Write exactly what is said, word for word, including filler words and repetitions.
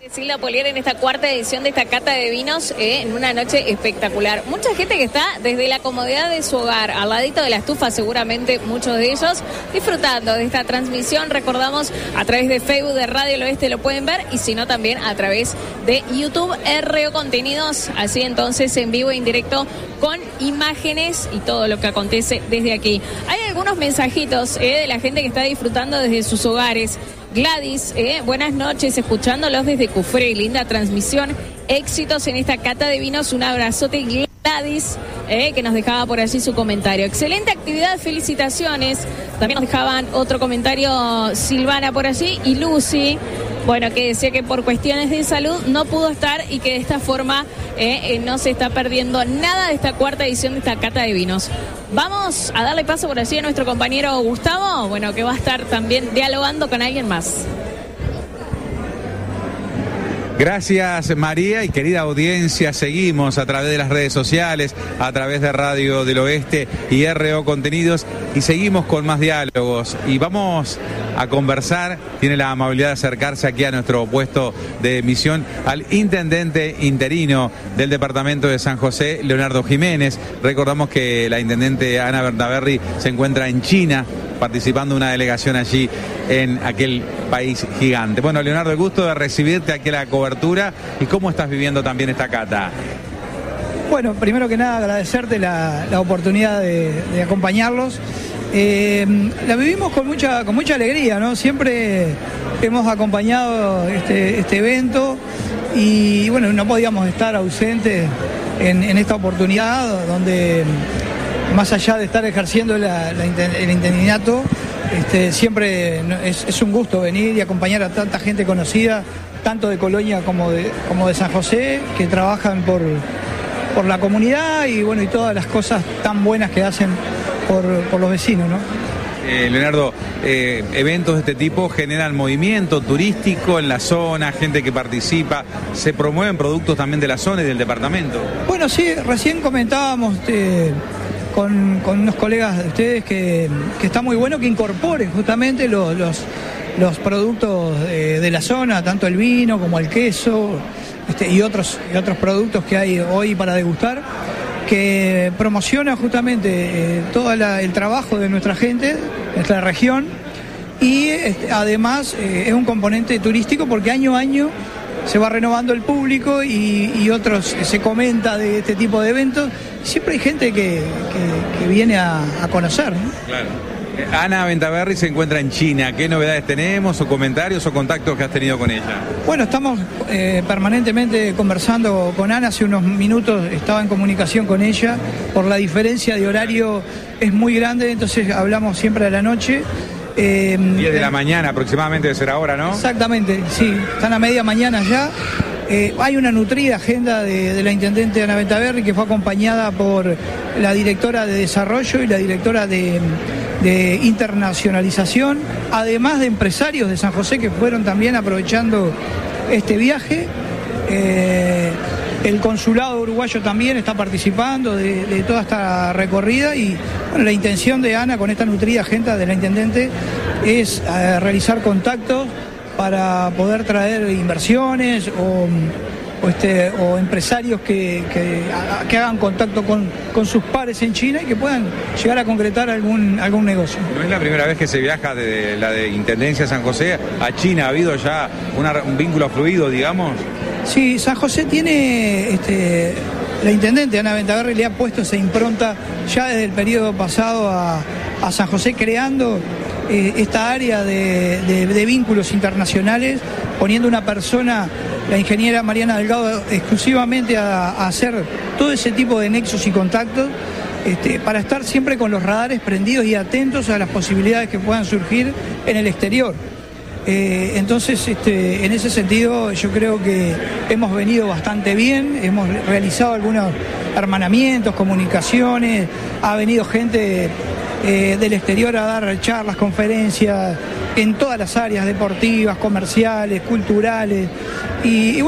Silda Polier en esta cuarta edición de esta cata de vinos eh, en una noche espectacular. Mucha gente que está desde la comodidad de su hogar, al ladito de la estufa, seguramente muchos de ellos disfrutando de esta transmisión. Recordamos a través de Facebook de Radio El Oeste lo pueden ver, y si no también a través de YouTube R O Contenidos, así entonces en vivo e indirecto con imágenes y todo lo que acontece desde aquí. Hay algunos mensajitos eh, de la gente que está disfrutando desde sus hogares. Gladys, eh, buenas noches, escuchándolos desde Cufré, linda transmisión, éxitos en esta cata de vinos, un abrazote Gladys, eh, que nos dejaba por allí su comentario. Excelente actividad, felicitaciones. También nos dejaban otro comentario Silvana por allí y Lucy, bueno, que decía que por cuestiones de salud no pudo estar y que de esta forma eh, eh, no se está perdiendo nada de esta cuarta edición de esta cata de vinos. Vamos a darle paso por allí a nuestro compañero Gustavo, bueno, que va a estar también dialogando con alguien más. Gracias, María, y querida audiencia, seguimos a través de las redes sociales, a través de Radio del Oeste y R O Contenidos, y seguimos con más diálogos, y vamos a conversar. Tiene la amabilidad de acercarse aquí a nuestro puesto de emisión al intendente interino del departamento de San José, Leonardo Jiménez. Recordamos que la intendente Ana Bertaberri se encuentra en China, participando de una delegación allí en aquel país gigante. Bueno, Leonardo, el gusto de recibirte aquí a la cobertura. ¿Y cómo estás viviendo también esta cata? Bueno, primero que nada agradecerte la, la oportunidad de, de acompañarlos. Eh, la vivimos con mucha, con mucha alegría, ¿no? Siempre hemos acompañado este, este evento y bueno, no podíamos estar ausentes en, en esta oportunidad donde, más allá de estar ejerciendo la, la, el interinato, este, siempre es, es un gusto venir y acompañar a tanta gente conocida, tanto de Colonia como de, como de San José, que trabajan por, por la comunidad y bueno, y todas las cosas tan buenas que hacen por, por los vecinos, ¿no? Eh, Leonardo, eh, eventos de este tipo generan movimiento turístico en la zona, gente que participa, se promueven productos también de la zona y del departamento. Bueno, sí, recién comentábamos eh, con, con unos colegas de ustedes que, que está muy bueno que incorporen justamente los, los, los productos de, de la zona, tanto el vino como el queso este, y, otros, y otros productos que hay hoy para degustar, que promociona justamente eh, todo la, el trabajo de nuestra gente, nuestra región, y este, además eh, es un componente turístico porque año a año se va renovando el público y, y otros se comenta de este tipo de eventos. Siempre hay gente que, que, que viene a, a conocer, ¿no? Claro. Ana Bertaberri se encuentra en China. ¿Qué novedades tenemos, o comentarios o contactos que has tenido con ella? Bueno, estamos eh, permanentemente conversando con Ana. Hace unos minutos estaba en comunicación con ella. Por la diferencia de horario es muy grande, entonces hablamos siempre a la noche. Eh, diez de la mañana aproximadamente debe ser ahora, ¿no? Exactamente, sí. Están a media mañana ya. Eh, hay una nutrida agenda de, de la intendente Ana Bertaberri, que fue acompañada por la directora de Desarrollo y la directora de, de Internacionalización, además de empresarios de San José que fueron también aprovechando este viaje. Eh, el consulado uruguayo también está participando de, de toda esta recorrida y bueno, la intención de Ana con esta nutrida agenda de la intendente es eh, realizar contactos para poder traer inversiones o, o, este, o empresarios que, que, que hagan contacto con, con sus pares en China y que puedan llegar a concretar algún, algún negocio. No es la primera vez que se viaja de la de Intendencia San José a China. ¿Ha habido ya una, un vínculo fluido, digamos? Sí, San José tiene... Este, la intendente Ana Bertaberri le ha puesto esa impronta ya desde el periodo pasado a, a San José, creando eh, esta área de, de, de vínculos internacionales, poniendo una persona, la ingeniera Mariana Delgado, exclusivamente a, a hacer todo ese tipo de nexos y contactos, este, para estar siempre con los radares prendidos y atentos a las posibilidades que puedan surgir en el exterior. Eh, entonces, este, en ese sentido, yo creo que hemos venido bastante bien, hemos realizado algunos hermanamientos, comunicaciones, ha venido gente eh, del exterior a dar charlas, conferencias en todas las áreas deportivas, comerciales, culturales y, y